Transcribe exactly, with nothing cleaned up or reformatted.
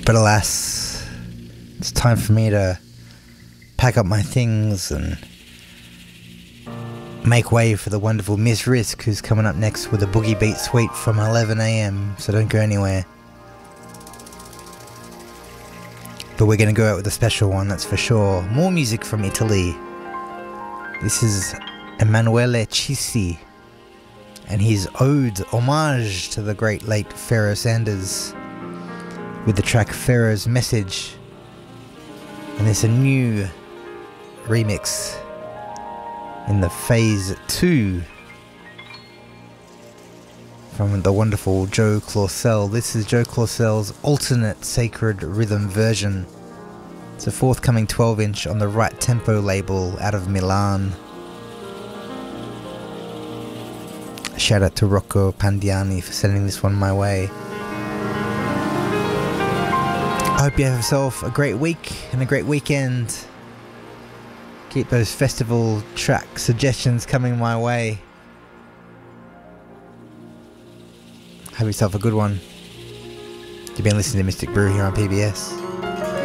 But alas, it's time for me to pack up my things and make way for the wonderful Miss Risk, who's coming up next with a boogie beat suite from eleven a m, so don't go anywhere. But we're going to go out with a special one, that's for sure. More music from Italy. This is Emanuele Cissi and his ode, homage to the great late Pharoah Sanders, with the track Pharaoh's Message. And there's a new remix in the phase two from the wonderful Joe Clausel. This is Joe Clausel's alternate sacred rhythm version. It's a forthcoming twelve inch on the Right Tempo label out of Milan. Shout out to Rocco Pandiani for sending this one my way. I hope you have yourself a great week and a great weekend. Keep those festival track suggestions coming my way. Have yourself a good one. You've been listening to Mystic Brew here on P B S.